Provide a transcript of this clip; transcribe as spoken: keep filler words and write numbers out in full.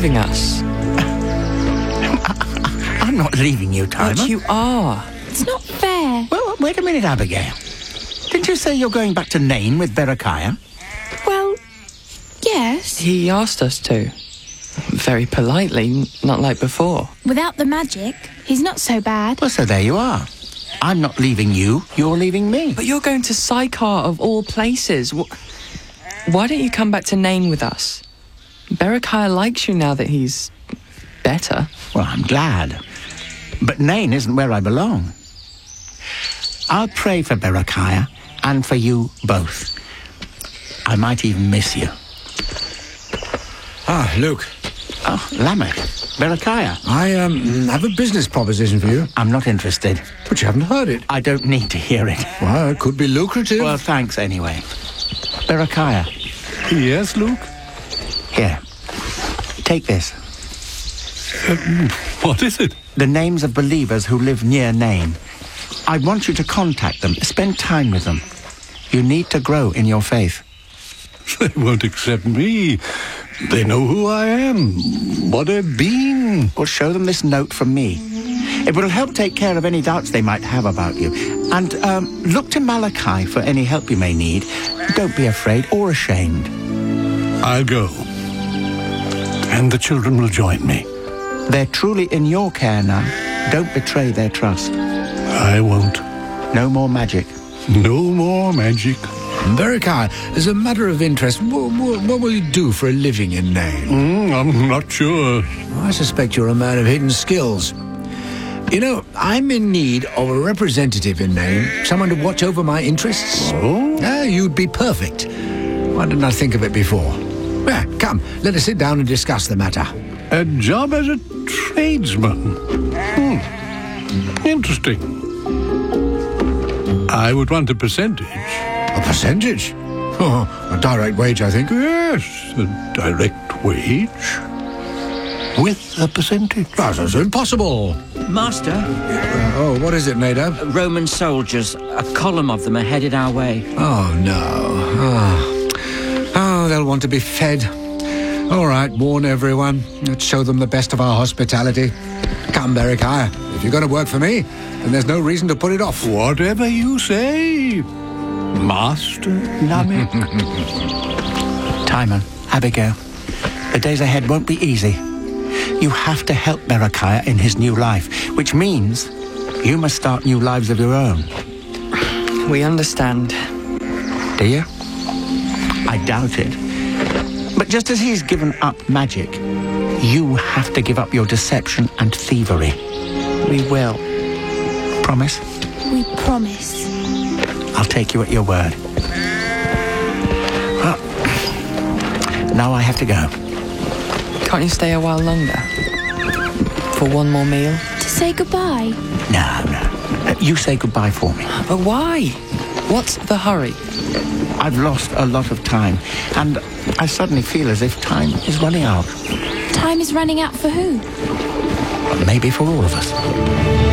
leaving us? I'm not leaving you, Timer. But you are. It's not fair. Well, wait a minute, Abigail. Didn't you say you're going back to Nain with Berechiah? Well, yes. He asked us to. Very politely, not like before. Without the magic, he's not so bad. Well, so there you are. I'm not leaving you, you're leaving me. But you're going to Sychar of all places. Wh- Why don't you come back to Nain with us? Berechiah likes you now that he's better. Well, I'm glad. But Nain isn't where I belong. I'll pray for Berechiah and for you both. I might even miss you. Ah, Luke. Oh, Lamech. Berechiah. I um, have a business proposition for you. I'm not interested. But you haven't heard it. I don't need to hear it. Well, it could be lucrative. Well, thanks anyway. Berechiah. Yes, Luke? Here. Take this. Uh, what is it? The names of believers who live near Nain. I want you to contact them. Spend time with them. You need to grow in your faith. They won't accept me. They know who I am, what I've been. Well, show them this note from me. It will help take care of any doubts they might have about you. And um, look to Malachi for any help you may need. Don't be afraid or ashamed. I'll go. And the children will join me. They're truly in your care now. Don't betray their trust. I won't. No more magic. No more magic. Berechiah, as a matter of interest, what, what, what will you do for a living in Nain? Mm, I'm not sure. I suspect you're a man of hidden skills. You know, I'm in need of a representative in Nain, someone to watch over my interests. Oh? Ah, you'd be perfect. Why didn't I think of it before? Yeah, come, let us sit down and discuss the matter. A job as a tradesman. Hmm. Interesting. I would want a percentage. A percentage? Oh, a direct wage, I think. Yes, a direct wage. With a percentage. That's impossible. Master, Uh, oh, what is it, Nadab? Roman soldiers, a column of them are headed our way. Oh, no. Oh. oh, they'll want to be fed. All right, warn everyone. Let's show them the best of our hospitality. Come, Berechiah. If you're going to work for me, then there's no reason to put it off. Whatever you say, Master Lamech. Timon, Abigail, the days ahead won't be easy. You have to help Berechiah in his new life, which means you must start new lives of your own. We understand. Do you? I doubt it. But just as he's given up magic, you have to give up your deception and thievery. We will. Promise? We promise. I'll take you at your word. Well, now I have to go. Can't you stay a while longer? For one more meal? To say goodbye. No, no. Uh, you say goodbye for me. But why? What's the hurry? I've lost a lot of time, and I suddenly feel as if time is running out. Time is running out for who? Maybe for all of us.